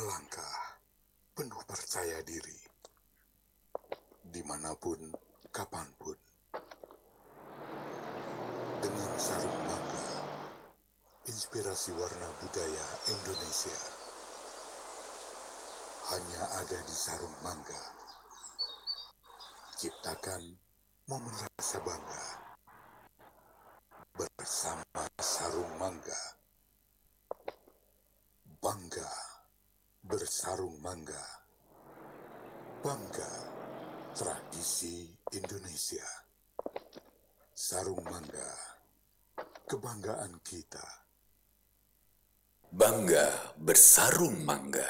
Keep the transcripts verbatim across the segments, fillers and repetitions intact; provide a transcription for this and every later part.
Melangkah penuh percaya diri, dimanapun, kapanpun. Dengan sarung mangga, inspirasi warna budaya Indonesia. Hanya ada di sarung mangga. Ciptakan momen rasa bangga. Bersama sarung mangga. Bangga bersarung mangga. Bangga tradisi Indonesia. Sarung mangga, kebanggaan kita. Bangga bersarung mangga.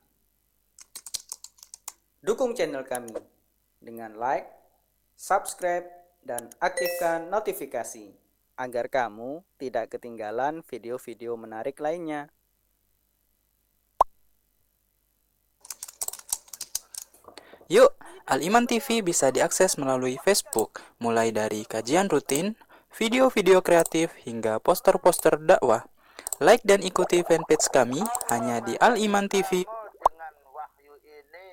Dukung channel kami dengan like, subscribe, dan aktifkan notifikasi agar kamu tidak ketinggalan video-video menarik lainnya. Yuk, Al-Iman T V bisa diakses melalui Facebook, mulai dari kajian rutin, video-video kreatif, hingga poster-poster dakwah. Like dan ikuti fanpage kami hanya di Al-Iman T V. Dengan wahyu ini,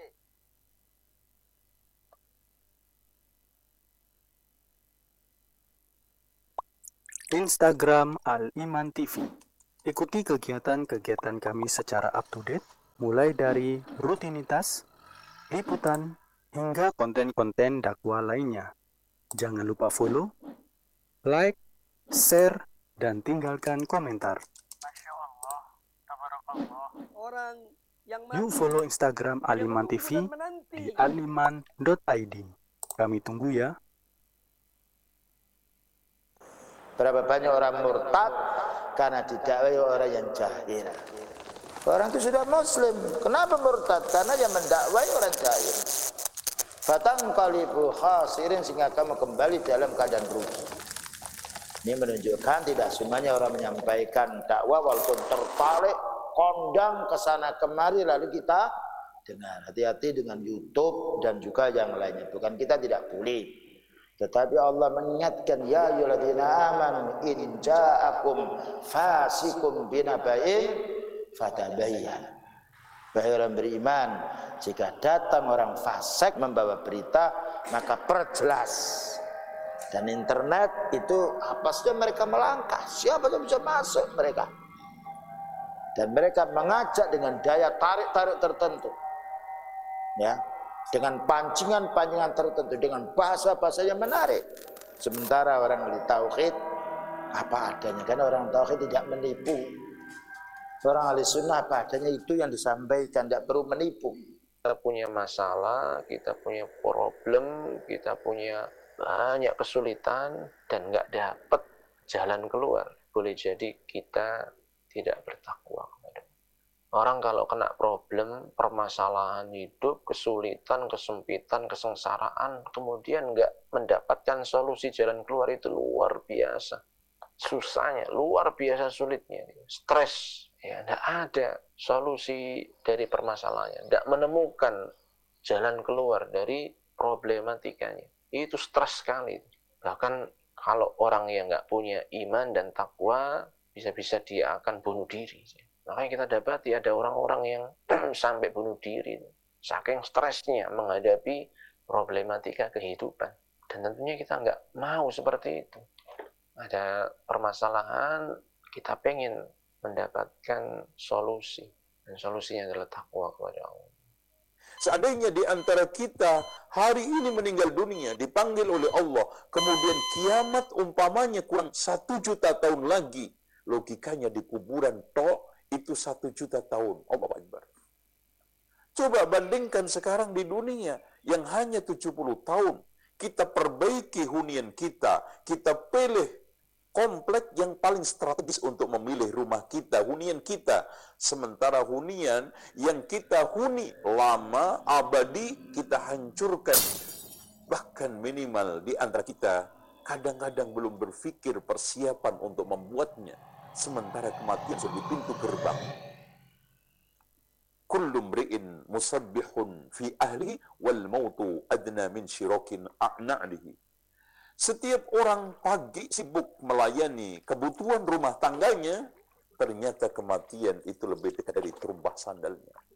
Instagram Al-Iman T V. Ikuti kegiatan-kegiatan kami secara up-to-date, mulai dari rutinitas, liputan, hingga konten-konten dakwah lainnya. Jangan lupa follow, like, share, dan tinggalkan komentar. Masya Allah, tabarakallah. Orang yang Yuk follow Instagram Al-Iman T V di aliman dot i d. Kami tunggu ya. Berapa banyak orang murtad karena didakwai orang yang jahil. Orang itu sudah muslim, kenapa murtad? Karena yang mendakwai orang jahil. Fatangqalibu khasirin, sehingga kamu kembali dalam keadaan rugi. Ini menunjukkan tidak semuanya orang menyampaikan dakwah walaupun tertarik, kondang ke sana kemari lalu kita dengar. Hati-hati dengan YouTube dan juga yang lainnya. Bukan kita tidak boleh. Tetapi Allah mengingatkan, ya ayyuhalladzina amanu in ja'akum fasikum binaba'in fatabayyan. Wahai orang beriman, jika datang orang fasik membawa berita, maka perjelas. Dan internet itu apa saja mereka melangkah, siapa yang bisa masuk mereka. Dan mereka mengajak dengan daya tarik-tarik tertentu. Ya. Dengan pancingan-pancingan tertentu, dengan bahasa-bahasa yang menarik. Sementara orang ahli tauhid apa adanya, karena orang tauhid tidak menipu. Orang ahli sunnah apa adanya, itu yang disampaikan, tidak perlu menipu. Kita punya masalah, kita punya problem, kita punya banyak kesulitan dan nggak dapat jalan keluar. Boleh jadi kita tidak bertakwa kepada Allah. Orang kalau kena problem, permasalahan hidup, kesulitan, kesempitan, kesengsaraan, kemudian nggak mendapatkan solusi jalan keluar, itu luar biasa susahnya, luar biasa sulitnya, stres. Ya, nggak ada solusi dari permasalahannya, nggak menemukan jalan keluar dari problematikanya. Itu stres sekali. Bahkan kalau orang yang nggak punya iman dan takwa, bisa-bisa dia akan bunuh diri. Makanya kita dapati ada orang-orang yang sampai bunuh diri, saking stresnya menghadapi problematika kehidupan. Dan tentunya kita nggak mau seperti itu. Ada permasalahan, kita pengen mendapatkan solusi. Dan solusinya adalah takwa kepada Allah. Seandainya di antara kita hari ini meninggal dunia, dipanggil oleh Allah, kemudian kiamat umpamanya kurang satu juta tahun lagi, logikanya di kuburan tok itu satu juta tahun. Allahu Akbar. Coba bandingkan sekarang di dunia yang hanya tujuh puluh tahun. Kita perbaiki hunian kita, kita pilih komplek yang paling strategis untuk memilih rumah kita, hunian kita. Sementara hunian yang kita huni lama, abadi, kita hancurkan. Bahkan minimal di antara kita kadang-kadang belum berpikir persiapan untuk membuatnya. Sementara kematian sudah di pintu gerbang. Kullu mri'in musabbihun fi ahli wal mautu adna min syirakin a'na'lihi. Setiap orang pagi sibuk melayani kebutuhan rumah tangganya, ternyata kematian itu lebih dekat dari terumbah sandalnya.